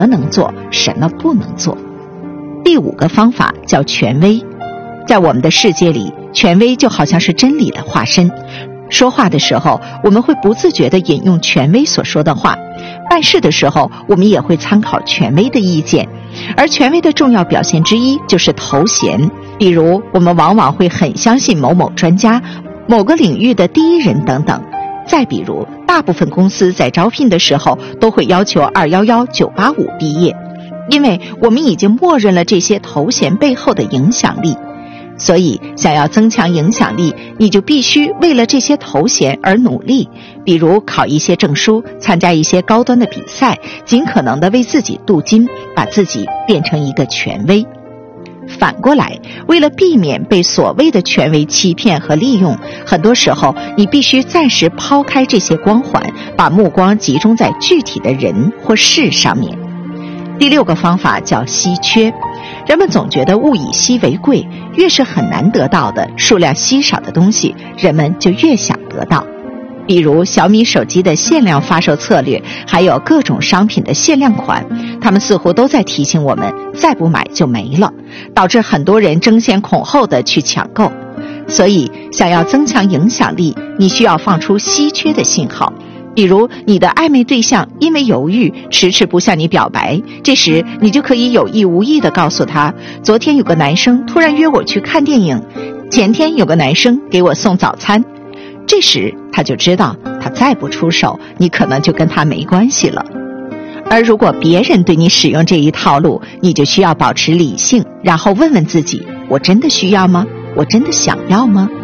么能做，什么不能做。第5个方法叫权威。在我们的世界里，权威就好像是真理的化身。说话的时候，我们会不自觉地引用权威所说的话；办事的时候，我们也会参考权威的意见。而权威的重要表现之一就是头衔，比如我们往往会很相信某某专家、某个领域的第一人等等。再比如，大部分公司在招聘的时候都会要求211、985毕业，因为我们已经默认了这些头衔背后的影响力。所以想要增强影响力，你就必须为了这些头衔而努力，比如考一些证书，参加一些高端的比赛，尽可能的为自己镀金，把自己变成一个权威。反过来，为了避免被所谓的权威欺骗和利用，很多时候你必须暂时抛开这些光环，把目光集中在具体的人或事上面。第6个方法叫稀缺。人们总觉得物以稀为贵，越是很难得到的、数量稀少的东西，人们就越想得到。比如小米手机的限量发售策略，还有各种商品的限量款，他们似乎都在提醒我们，再不买就没了，导致很多人争先恐后的去抢购。所以，想要增强影响力，你需要放出稀缺的信号。比如你的暧昧对象因为犹豫迟迟不向你表白，这时你就可以有意无意地告诉他，昨天有个男生突然约我去看电影，前天有个男生给我送早餐。这时他就知道，他再不出手，你可能就跟他没关系了。而如果别人对你使用这一套路，你就需要保持理性，然后问问自己，我真的需要吗？我真的想要吗？